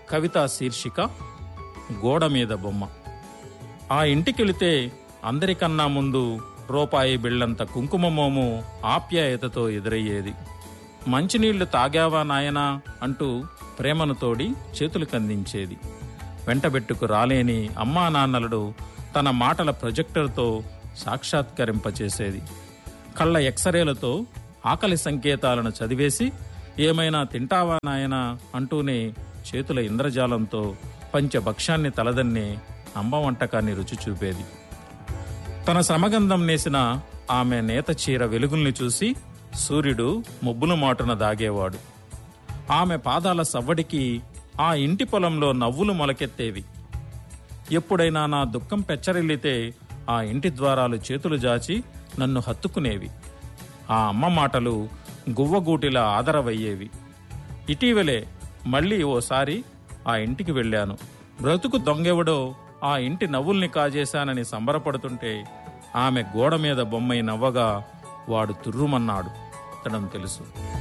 కవితా శీర్షిక గోడ మీద బొమ్మ. ఆ ఇంటికెళితే అందరికన్నా ముందు రూపాయి బిళ్ళంత కుంకుమమోము ఆప్యాయతతో ఎదురయ్యేది. మంచినీళ్లు తాగావా నాయనా అంటూ ప్రేమను తోడి చేతులకందించేది. వెంటబెట్టుకు రాలేని అమ్మా నాన్నలను తన మాటల ప్రొజెక్టర్తో సాక్షాత్కరింపచేసేది. కళ్ళ ఎక్సరేలతో ఆకలి సంకేతాలను చదివేసి ఏమైనా తింటావా నాయనా అంటూనే చేతుల ఇంద్రజాలంతో పంచభక్ష్యాన్ని తలదన్నే అమ్మ వంటకాన్ని రుచి చూపేది. తన శ్రమగంధం నేసిన ఆమె నేత చీర వెలుగుల్ని చూసి సూర్యుడు ముబ్బుల మాటున దాగేవాడు. ఆమె పాదాల సవ్వడికి ఆ ఇంటి పొలంలో నవ్వులు మొలకెత్తేవి. ఎప్పుడైనా నా దుఃఖం పెచ్చరిల్లితే ఆ ఇంటి ద్వారాలు చేతులు జాచి నన్ను హత్తుకునేవి. ఆ అమ్మ మాటలు గువ్వగూటిలా ఆదరవయ్యేవి. ఇటీవలే మళ్ళీ ఓసారి ఆ ఇంటికి వెళ్ళాను. బ్రతుకు దొంగెవడో ఆ ఇంటి నవ్వుల్ని కాజేశానని సంబరపడుతుంటే ఆమె గోడ మీద బొమ్మై నవ్వగా వాడు తుర్రుమన్నాడు. అతడం తెలుసు.